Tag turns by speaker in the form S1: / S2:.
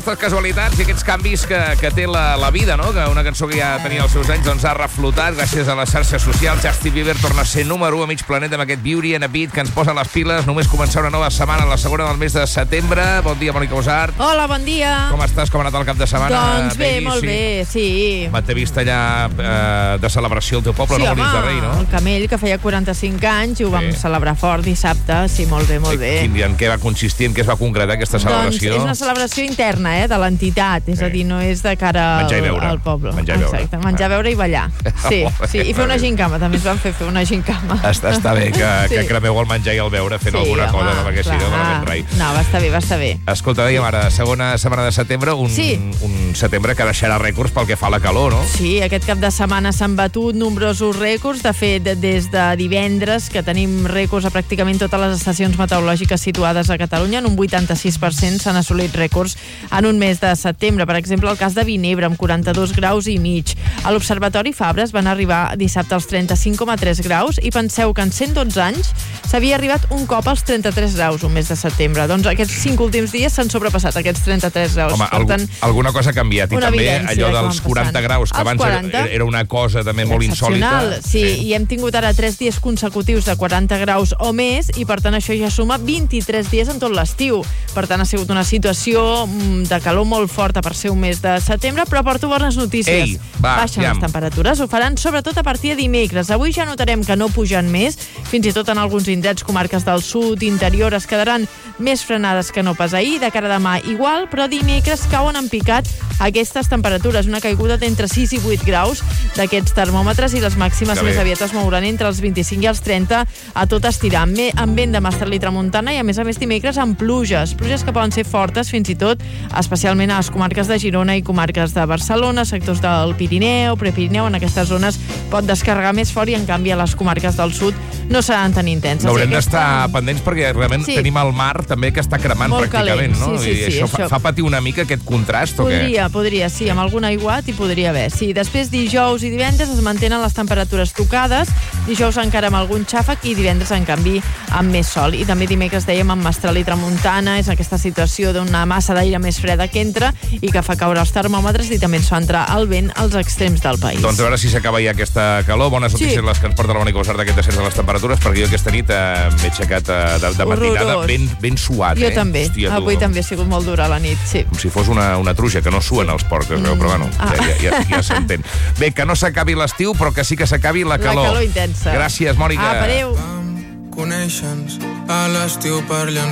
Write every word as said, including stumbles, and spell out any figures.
S1: aquestes casualitats i aquests canvis que, que té la, la vida, no? Que una cançó que ja tenia els seus anys doncs ha reflotat gràcies a les xarxes socials. Justin Bieber torna a ser número u a mig planeta amb aquest Beauty and a Beat que ens posa les piles. Només començar una nova setmana, la segona del mes de setembre. Bon dia, Mònica Usart.
S2: Hola, bon dia.
S1: Com estàs? Com ha anat el cap de setmana?
S2: Doncs bé,
S1: Baby?
S2: molt
S1: Sí.
S2: bé, sí.
S1: Va, t'he vist allà eh, de celebració al teu poble,
S2: Sí,
S1: no?
S2: home,
S1: Molins de Rei, no?
S2: el Camell, que feia quaranta-cinc anys, i ho vam
S1: Sí.
S2: celebrar fort dissabte. Sí, molt bé, molt bé.
S1: Quin dia, en què va consistir, en què es va concretar aquesta celebració?
S2: Doncs és una celebració interna, eh, de l'entitat. És
S1: Sí.
S2: a dir, no és de cara
S1: Menjar i
S2: al,
S1: beure.
S2: al poble.
S1: Menjar i beure.
S2: Exacte, menjar, beure i ballar. Sí, sí. I fer una gincama, també es van fer fer una gincama.
S1: Està, està bé que,
S2: Sí.
S1: que cremeu el menjar i el beure fent
S2: Sí,
S1: alguna
S2: home,
S1: cosa, perquè si no,
S2: clar.
S1: malament rai.
S2: No, va estar bé, va estar bé.
S1: Escolta, dèiem ara, segona setmana de setembre, un,
S2: Sí.
S1: un setembre que deixarà rècords pel que fa a la calor, no?
S2: Sí, aquest cap de setmana s'han batut nombrosos rècords. De fet, des de divendres, que tenim rècords a pràcticament totes les estacions meteorològiques situades a Catalunya, en un vuitanta-sis per cent s'han assolit rècords en un mes de setembre. Per exemple, el cas de Vinebre, amb quaranta-dos graus i mig. A l'Observatori Fabres van arribar dissabte als trenta-cinc coma tres graus i penseu que en cent dotze anys s'havia arribat un cop als trenta-tres graus un mes de setembre. Doncs aquests cinc últims dies s'han sobrepassat aquests trenta-tres graus.
S1: Home,
S2: per
S1: algú,
S2: tant,
S1: alguna cosa ha canviat. I
S2: una
S1: també
S2: evidència
S1: allò
S2: de com
S1: dels
S2: van
S1: quaranta
S2: passant.
S1: graus, que
S2: Els
S1: abans
S2: quaranta,
S1: era, era una cosa també molt
S2: excepcional,
S1: insòlita.
S2: sí, i hem tingut ara tres dies consecutius de quaranta graus o més, i per tant això ja suma vint-i-tres dies en tot l'estiu. Per tant, ha sigut una situació mm, de calor molt forta per ser un mes de setembre, però porto bones notícies.
S1: Ei, va,
S2: Baixen
S1: aviam.
S2: les temperatures, ho faran sobretot a partir de dimecres. Avui ja notarem que no pugen més, fins i tot en alguns indrets, comarques del sud, interior, es quedaran més frenades que no pas ahir. De cara a demà igual, però dimecres cauen en picat aquestes temperatures, una caiguda d'entre sis i vuit graus d'aquests termòmetres, i les màximes
S1: Que bé.
S2: més aviat es mouran entre els vint-i-cinc i els trenta a tot estirar, amb vent de mestral i tramuntana, i a més a més dimecres amb pluges, pluges que poden ser fortes fins i tot, especialment a les comarques de Girona i comarques de Barcelona, sectors del Pirineu, Prepirineu. En aquestes zones pot descarregar més fort, i en canvi a les comarques del sud no seran tan intenses.
S1: N'haurem
S2: I aquesta-
S1: d'estar pendents perquè realment
S2: Sí.
S1: tenim el mar també que està cremant
S2: Molt
S1: pràcticament,
S2: calent,
S1: no?
S2: sí, sí,
S1: I
S2: sí,
S1: això, fa,
S2: això.
S1: fa patir una mica aquest contrast, o què?
S2: Podria, podria, sí, amb algun aiguat hi podria haver. Sí, després dijous i divendres es mantenen les temperatures tocades, dijous encara amb algun xàfec i divendres, en canvi, amb més sol. I també dimecres, dèiem, amb mestral i tramuntana, és aquesta situació d'una massa d'aire més freda que entra i que fa caure els termòmetres, i també ens fa entrar el vent als extrems del país.
S1: Doncs a veure si s'acaba ja aquesta calor. Bones notícies
S2: Sí.
S1: les que ens porta la Mònica Usart d'aquest descens de les temperatures, perquè jo aquesta nit eh, m'he aixecat eh, de, de matinada
S2: Horrorós.
S1: ben, ben suat.
S2: Jo
S1: eh?
S2: també.
S1: Hòstia, tu,
S2: Avui també ha sigut molt dura la nit, sí.
S1: com si fos una, una truja, que no suen els porcs, es veu, però bueno,
S2: Ah.
S1: ja, ja, ja, ja s'entén. Bé, que no s'acabi l'estiu, però que sí que s'acabi la
S2: La
S1: calor.
S2: calor intensa.
S1: Gràcies, Mònica.
S2: Apa, adéu.
S3: Coneixen a l'estiu per llançar